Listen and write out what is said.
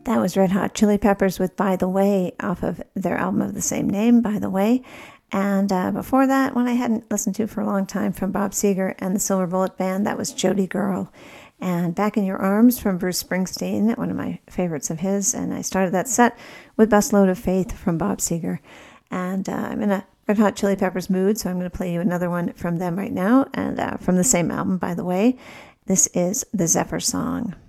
That was Red Hot Chili Peppers with By the Way off of their album of the same name, By the Way. And before that, one I hadn't listened to for a long time from Bob Seger and the Silver Bullet Band, that was Jody Girl. And Back in Your Arms from Bruce Springsteen, one of my favorites of his. And I started that set with Busload of Faith from Bob Seger. And I'm in a Red Hot Chili Peppers mood, so I'm going to play you another one from them right now, and from the same album, by the way. This is the Zephyr Song.